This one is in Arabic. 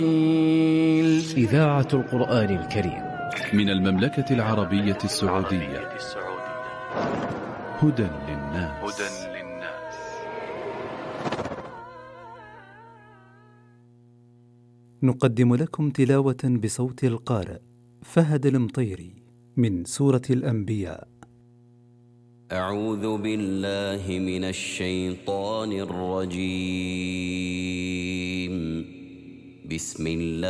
إذاعة القرآن الكريم من المملكة العربية السعودية. هدى للناس. نقدم لكم تلاوة بصوت القارئ فهد المطيري من سورة الأنبياء. أعوذ بالله من الشيطان الرجيم. بسم الله